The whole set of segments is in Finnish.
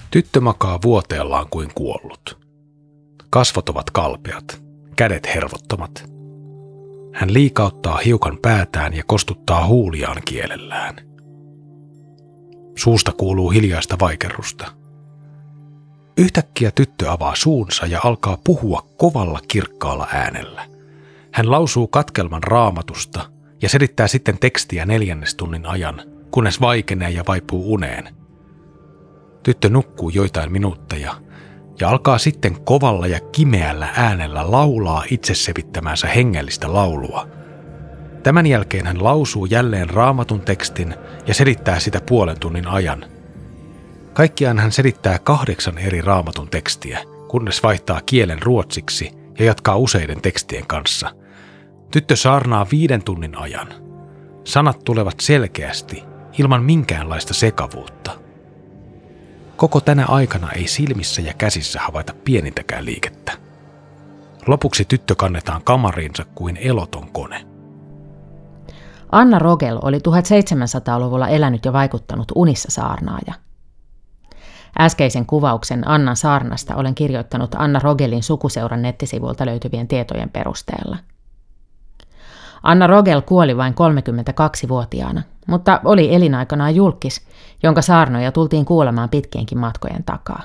Tyttö makaa vuoteellaan kuin kuollut. Kasvot ovat kalpeat, kädet hervottomat. Hän liikauttaa hiukan päätään ja kostuttaa huuliaan kielellään. Suusta kuuluu hiljaista vaikerrusta. Yhtäkkiä tyttö avaa suunsa ja alkaa puhua kovalla kirkkaalla äänellä. Hän lausuu katkelman Raamatusta ja selittää sitten tekstiä 4 tunnin ajan, kunnes vaikenee ja vaipuu uneen. Tyttö nukkuu joitain minuutteja ja alkaa sitten kovalla ja kimeällä äänellä laulaa itse sevittämäänsä hengellistä laulua. Tämän jälkeen hän lausuu jälleen Raamatun tekstin ja selittää sitä 0,5 tunnin ajan. Kaikkiaan hän selittää 8 eri Raamatun tekstiä, kunnes vaihtaa kielen ruotsiksi ja jatkaa useiden tekstien kanssa. Tyttö saarnaa 5 tunnin ajan. Sanat tulevat selkeästi, ilman minkäänlaista sekavuutta. Koko tänä aikana ei silmissä ja käsissä havaita pienintäkään liikettä. Lopuksi tyttö kannetaan kamariinsa kuin eloton kone. Anna Rogel oli 1700-luvulla elänyt ja vaikuttanut unissa saarnaaja. Äskeisen kuvauksen Annan saarnasta olen kirjoittanut Anna Rogelin sukuseuran nettisivuilta löytyvien tietojen perusteella. Anna Rogel kuoli vain 32-vuotiaana, mutta oli elinaikanaan julkkis, jonka saarnoja tultiin kuulemaan pitkienkin matkojen takaa.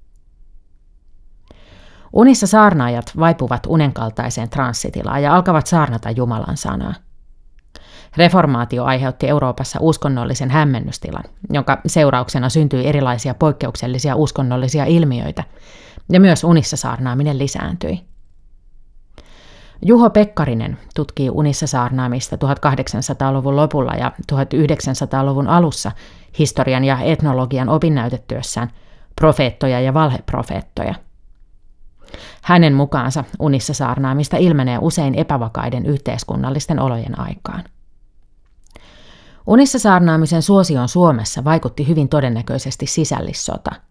Unissa saarnaajat vaipuvat unenkaltaiseen transsitilaan ja alkavat saarnata Jumalan sanaa. Reformaatio aiheutti Euroopassa uskonnollisen hämmennystilan, jonka seurauksena syntyi erilaisia poikkeuksellisia uskonnollisia ilmiöitä, ja myös unissa saarnaaminen lisääntyi. Juho Pekkarinen tutkii unissa saarnaamista 1800-luvun lopulla ja 1900-luvun alussa historian ja etnologian opinnäytetyössään Profeettoja ja valheprofeettoja. Hänen mukaansa unissa saarnaamista ilmenee usein epävakaiden yhteiskunnallisten olojen aikaan. Unissa saarnaamisen suosioon Suomessa vaikutti hyvin todennäköisesti sisällissota.